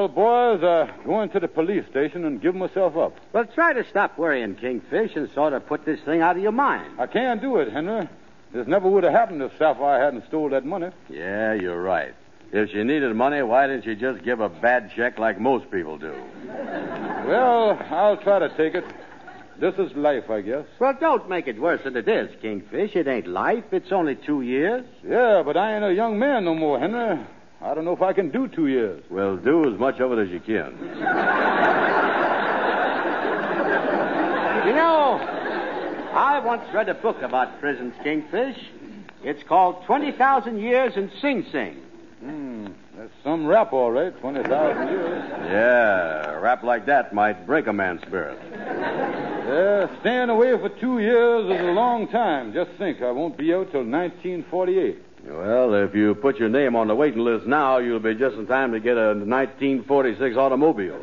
Well, boys, going to the police station and give myself up. Well, try to stop worrying, Kingfish, and sort of put this thing out of your mind. I can't do it, Henry. This never would have happened if Sapphire hadn't stole that money. Yeah, you're right. If she needed money, why didn't she just give a bad check like most people do? Well, I'll try to take it. This is life, I guess. Well, don't make it worse than it is, Kingfish. It ain't life. It's only 2 years. Yeah, but I ain't a young man no more, Henry. I don't know if I can do 2 years. Well, do as much of it as you can. You know, I once read a book about prisons, Kingfish. It's called 20,000 Years in Sing Sing. That's some rap, all right. 20,000 years. Yeah, a rap like that might break a man's spirit. Yeah, staying away for 2 years is a long time. Just think, I won't be out till 1948. Well, if you put your name on the waiting list now, you'll be just in time to get a 1946 automobile.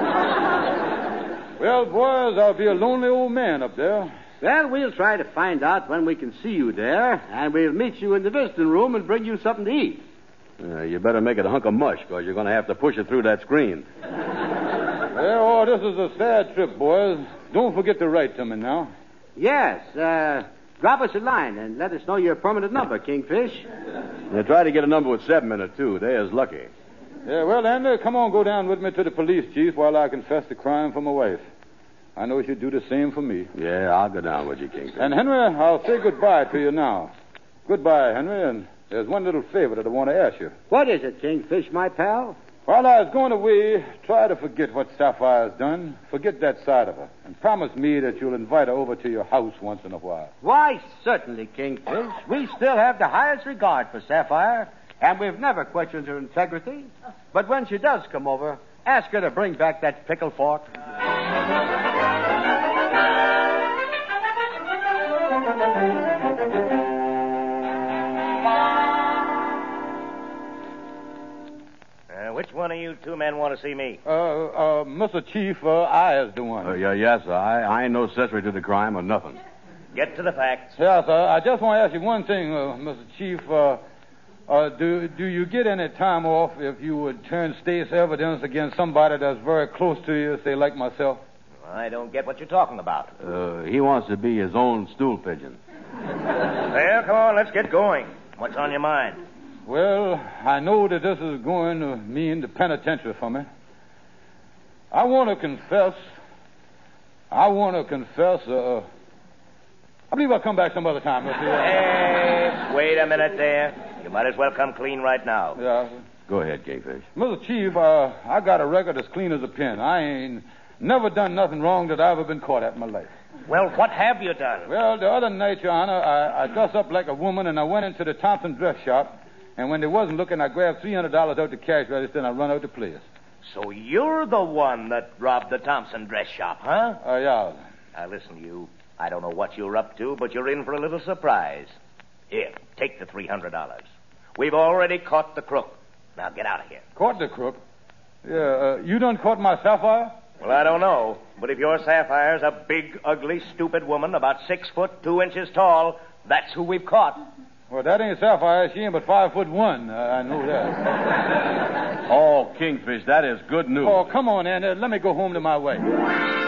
Well, boys, I'll be a lonely old man up there. Well, we'll try to find out when we can see you there, and we'll meet you in the visiting room and bring you something to eat. You better make it a hunk of mush, because you're going to have to push it through that screen. Well, this is a sad trip, boys. Don't forget to write to me now. Yes, drop us a line and let us know your permanent number, Kingfish. Try to get a number with 7 in it, too. They is lucky. Yeah, well, Andy, come on, go down with me to the police chief while I confess the crime for my wife. I know she'd do the same for me. Yeah, I'll go down with you, Kingfish. And, Henry, I'll say goodbye to you now. Goodbye, Henry, and there's one little favor that I want to ask you. What is it, Kingfish, my pal? While I was going away, try to forget what Sapphire's done. Forget that side of her. And promise me that you'll invite her over to your house once in a while. Why, certainly, Kingfish. We still have the highest regard for Sapphire, and we've never questioned her integrity. But when she does come over, ask her to bring back that pickle fork. Which one of you two men want to see me? Mr. Chief, I is the one. Yes, sir. I ain't no accessory to the crime or nothing. Get to the facts. Yeah, sir. I just want to ask you one thing, Mr. Chief. Do you get any time off if you would turn state's evidence against somebody that's very close to you, say like myself? I don't get what you're talking about. He wants to be his own stool pigeon. Well, come on, let's get going. What's on your mind? Well, I know that this is going to mean the penitentiary for me. I want to confess. I believe I'll come back some other time. Hey, wait a minute there. You might as well come clean right now. Yeah. Go ahead, Kingfish. Mr. Chief, I got a record as clean as a pin. I ain't never done nothing wrong that I've ever been caught at in my life. Well, what have you done? Well, the other night, Your Honor, I dressed up like a woman and I went into the Thompson dress shop. And when they wasn't looking, I grabbed $300 out the cash register and I run out the place. So you're the one that robbed the Thompson dress shop, huh? Yeah. Now, listen, you. I don't know what you're up to, but you're in for a little surprise. Here, take the $300. We've already caught the crook. Now, get out of here. Caught the crook? Yeah, you done caught my Sapphire? Well, I don't know. But if your Sapphire's a big, ugly, stupid woman about 6 foot 2 inches tall, that's who we've caught. Well, that ain't Sapphire. She ain't but 5'1". I know that. Oh, Kingfish, that is good news. Oh, come on, Andy. Let me go home to my wife.